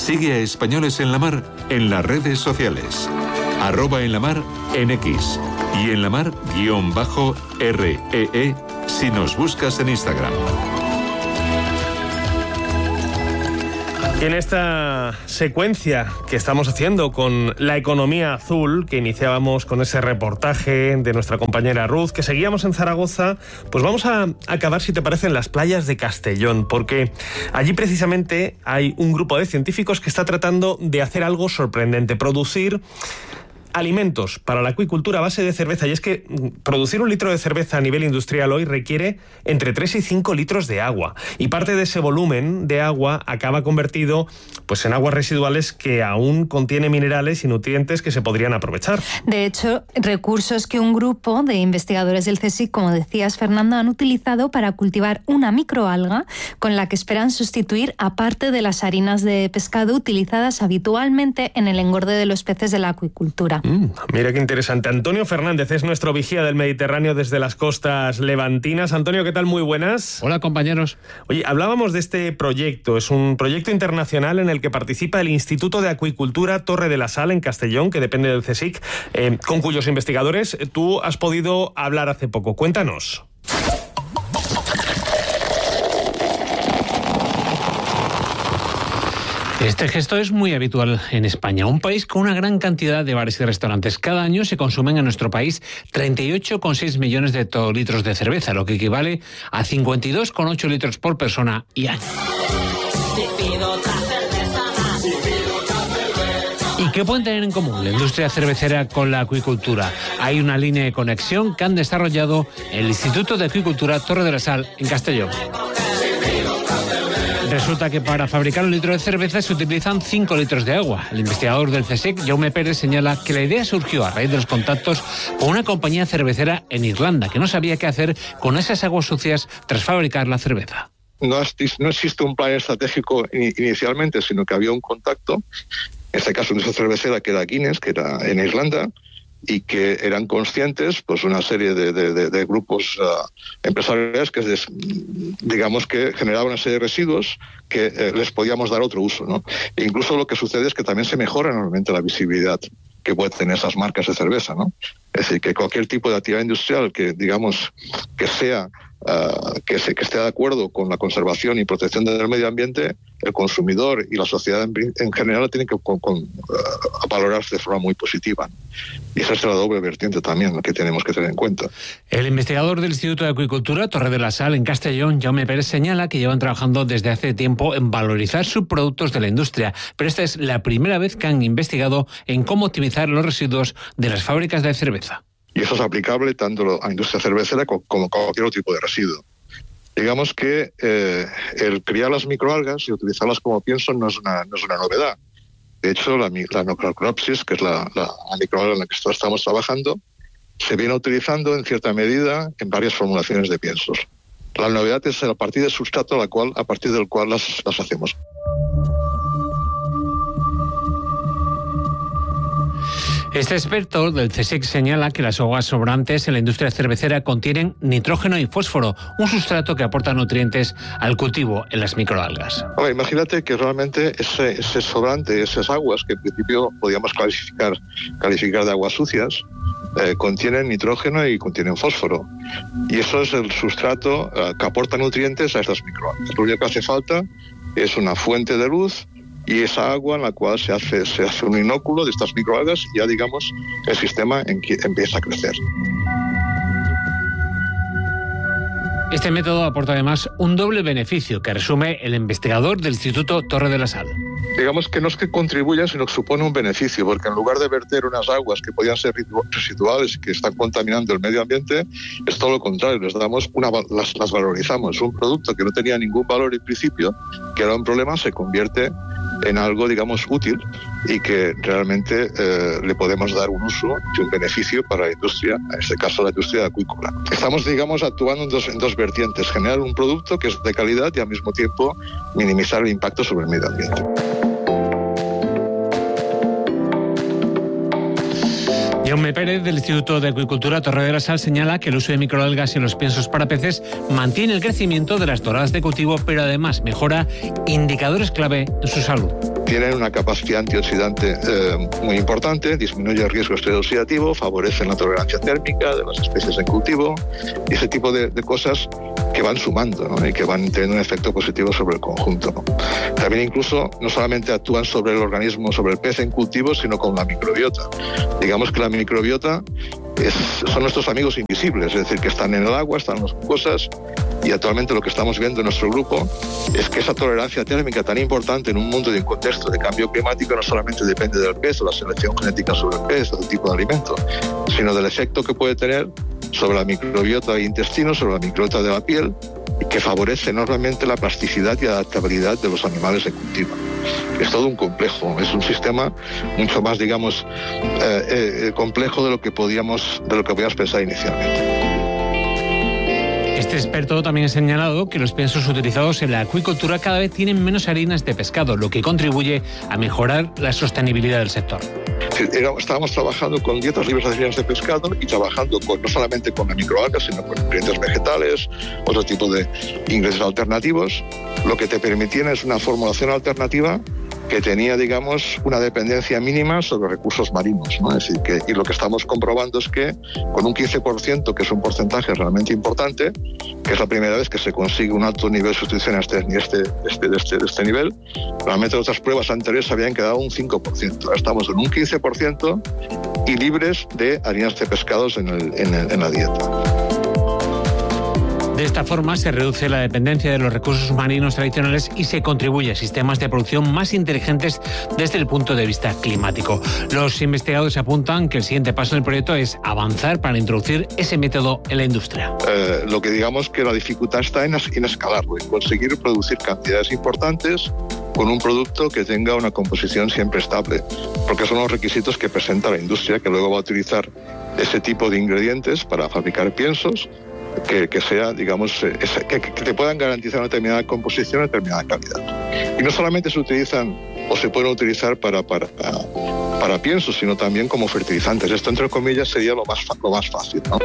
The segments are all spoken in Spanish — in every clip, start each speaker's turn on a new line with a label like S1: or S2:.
S1: Sigue a Españoles en la Mar en las redes sociales. @enlamar en X y enlamar_REE si nos buscas en Instagram.
S2: Y en esta secuencia que estamos haciendo con la economía azul, que iniciábamos con ese reportaje de nuestra compañera Ruth, que seguíamos en Zaragoza, pues vamos a acabar, si te parece, en las playas de Castellón, porque allí precisamente hay un grupo de científicos que está tratando de hacer algo sorprendente, producir alimentos para la acuicultura a base de cerveza. Y es que producir 1 litro de cerveza a nivel industrial hoy requiere entre 3 y 5 litros de agua. Y parte de ese volumen de agua acaba convertido pues en aguas residuales que aún contiene minerales y nutrientes que se podrían aprovechar.
S3: De hecho, recursos que un grupo de investigadores del CSIC, como decías, Fernando, han utilizado para cultivar una microalga con la que esperan sustituir a parte de las harinas de pescado utilizadas habitualmente en el engorde de los peces de la acuicultura.
S2: Mira qué interesante. Antonio Fernández es nuestro vigía del Mediterráneo desde las costas levantinas. Antonio, ¿qué tal? Muy buenas.
S4: Hola, compañeros.
S2: Oye, hablábamos de este proyecto. Es un proyecto internacional en el que participa el Instituto de Acuicultura Torre de la Sal en Castellón, que depende del CSIC, con cuyos investigadores tú has podido hablar hace poco. Cuéntanos.
S4: Este gesto es muy habitual en España, un país con una gran cantidad de bares y restaurantes. Cada año se consumen en nuestro país 38,6 millones de hectolitros de cerveza, lo que equivale a 52,8 litros por persona y año. ¿Y qué pueden tener en común la industria cervecera con la acuicultura? Hay una línea de conexión que han desarrollado el Instituto de Acuicultura Torre de la Sal en Castellón. Resulta que para fabricar 1 litro de cerveza se utilizan 5 litros de agua. El investigador del CSIC, Jaume Pérez, señala que la idea surgió a raíz de los contactos con una compañía cervecera en Irlanda, que no sabía qué hacer con esas aguas sucias tras fabricar la cerveza.
S5: No existe un plan estratégico inicialmente, sino que había un contacto, en este caso de esa cervecera que era Guinness, que era en Irlanda, y que eran conscientes, pues una serie de grupos empresariales que digamos que generaban una serie de residuos que les podíamos dar otro uso, ¿no? E incluso lo que sucede es que también se mejora enormemente la visibilidad que pueden tener esas marcas de cerveza, ¿no? Es decir, que cualquier tipo de actividad industrial que digamos que sea que esté de acuerdo con la conservación y protección del medio ambiente, el consumidor y la sociedad en general tienen que valorarse de forma muy positiva. Y esa es la doble vertiente también que tenemos que tener en cuenta.
S4: El investigador del Instituto de Acuicultura Torre de la Sal en Castellón, Jaume Pérez, señala que llevan trabajando desde hace tiempo en valorizar subproductos de la industria, pero esta es la primera vez que han investigado en cómo optimizar los residuos de las fábricas de cerveza.
S5: Y eso es aplicable tanto a la industria cervecera como a cualquier otro tipo de residuo. Digamos que el criar las microalgas y utilizarlas como pienso no es una novedad. De hecho, la Necrocropsis, que es la microalga en la que estamos trabajando, se viene utilizando en cierta medida en varias formulaciones de piensos. La novedad es a partir del sustrato a partir del cual las hacemos.
S4: Este experto del CSIC señala que las aguas sobrantes en la industria cervecera contienen nitrógeno y fósforo, un sustrato que aporta nutrientes al cultivo en las microalgas.
S5: Ahora, imagínate que realmente ese sobrante, esas aguas que en principio podíamos calificar de aguas sucias, contienen nitrógeno y contienen fósforo. Y eso es el sustrato que aporta nutrientes a estas microalgas. Lo único que hace falta es una fuente de luz y esa agua en la cual se hace un inóculo de estas microalgas y ya digamos el sistema empieza a crecer.
S4: Este método aporta además un doble beneficio que resume el investigador del Instituto Torre de la Sal.
S5: Digamos que no es que contribuya, sino que supone un beneficio, porque en lugar de verter unas aguas que podían ser residuales y que están contaminando el medio ambiente, es todo lo contrario, las valorizamos. Un producto que no tenía ningún valor en principio, que era un problema, se convierte en algo, digamos, útil y que realmente le podemos dar un uso y un beneficio para la industria, en este caso la industria acuícola. Estamos, digamos, actuando en dos vertientes, generar un producto que es de calidad y al mismo tiempo minimizar el impacto sobre el medio ambiente.
S4: Jaume Pérez, del Instituto de Acuicultura Torre de la Sal, señala que el uso de microalgas en los piensos para peces mantiene el crecimiento de las doradas de cultivo, pero además mejora indicadores clave en su salud.
S5: Tienen una capacidad antioxidante muy importante, disminuye el riesgo oxidativo, favorecen la tolerancia térmica de las especies en cultivo y ese tipo de cosas que van sumando, ¿no? Y que van teniendo un efecto positivo sobre el conjunto, ¿no? También incluso no solamente actúan sobre el organismo, sobre el pez en cultivo, sino con la microbiota. Digamos que la microbiota son nuestros amigos invisibles, es decir, que están en el agua, están en las mucosas, y actualmente lo que estamos viendo en nuestro grupo es que esa tolerancia térmica tan importante en un mundo y en un contexto de cambio climático no solamente depende del pez o la selección genética sobre el pez o del tipo de alimento, sino del efecto que puede tener sobre la microbiota de intestino, sobre la microbiota de la piel, que favorece enormemente la plasticidad y adaptabilidad de los animales de cultivo. Es todo un complejo, es un sistema mucho más, digamos, complejo de lo que podíamos pensar inicialmente.
S4: Este experto también ha señalado que los piensos utilizados en la acuicultura cada vez tienen menos harinas de pescado, lo que contribuye a mejorar la sostenibilidad del sector.
S5: Estábamos trabajando con dietas libres de harinas de pescado y trabajando no solamente con la microalga, sino con ingredientes vegetales, otro tipo de ingredientes alternativos. Lo que te permitían es una formulación alternativa que tenía, digamos, una dependencia mínima sobre recursos marinos, ¿no? Es decir, y lo que estamos comprobando es que con un 15%, que es un porcentaje realmente importante, que es la primera vez que se consigue un alto nivel de sustitución a este nivel, realmente otras pruebas anteriores habían quedado un 5%. Ahora estamos en un 15% y libres de harinas de pescados en la dieta.
S4: De esta forma se reduce la dependencia de los recursos marinos tradicionales y se contribuye a sistemas de producción más inteligentes desde el punto de vista climático. Los investigadores apuntan que el siguiente paso del proyecto es avanzar para introducir ese método en la industria.
S5: Lo que digamos que la dificultad está en escalarlo, en conseguir producir cantidades importantes con un producto que tenga una composición siempre estable, porque son los requisitos que presenta la industria, que luego va a utilizar ese tipo de ingredientes para fabricar piensos, que sea, digamos, que te puedan garantizar una determinada composición, una determinada calidad. Y no solamente se utilizan o se pueden utilizar para piensos, sino también como fertilizantes. Esto, entre comillas, sería lo más fácil, ¿no?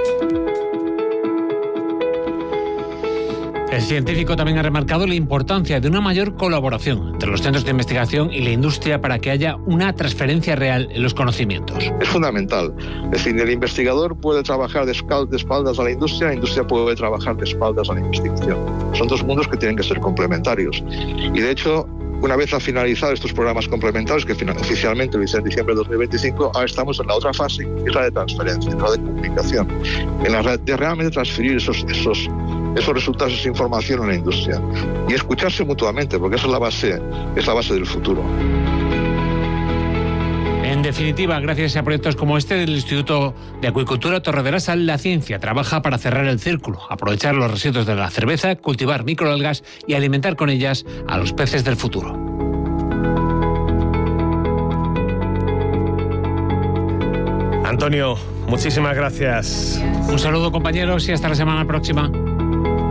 S4: El científico también ha remarcado la importancia de una mayor colaboración entre los centros de investigación y la industria para que haya una transferencia real en los conocimientos.
S5: Es fundamental. Es decir, el investigador puede trabajar de espaldas a la industria puede trabajar de espaldas a la investigación. Son dos mundos que tienen que ser complementarios. Y de hecho, una vez ha finalizado estos programas complementarios, que oficialmente lo hice en diciembre de 2025, ahora estamos en la otra fase, que es la de transferencia, la de comunicación, en la de realmente transferir esos resultados, esa información en la industria y escucharse mutuamente, porque esa es la base del futuro.
S4: En definitiva, gracias a proyectos como este del Instituto de Acuicultura Torre de la Sal, la ciencia trabaja para cerrar el círculo, aprovechar los residuos de la cerveza, cultivar microalgas y alimentar con ellas a los peces del futuro.
S2: Antonio, muchísimas gracias.
S4: Un saludo, compañeros, y hasta la semana próxima.